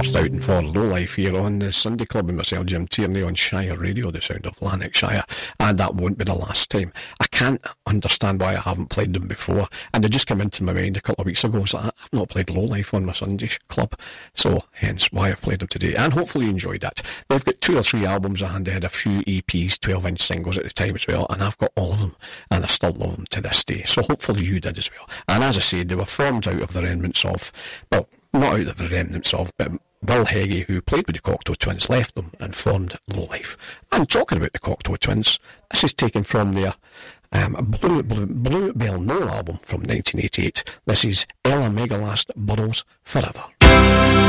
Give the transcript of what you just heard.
first outing for Lowlife here on the Sunday Club with myself, Jim Tierney, on Shire Radio, the sound of Lanarkshire, and that won't be the last time. I can't understand why I haven't played them before, and they just came into my mind a couple of weeks ago, so I've not played Lowlife on my Sunday Club, so hence why I've played them today, and hopefully you enjoyed that. They've got 2 or 3 albums, and they had a few EPs, 12-inch singles at the time as well, and I've got all of them, and I still love them to this day, so hopefully you did as well. And as I said, they were formed out of the remnants of, well, not out of the remnants of, but Bill Heggie, who played with the Cocteau Twins, left them and formed Lowlife. And talking about the Cocteau Twins, this is taken from their Blue Bell No album from 1988. This is Ella Megalast Burrows Forever.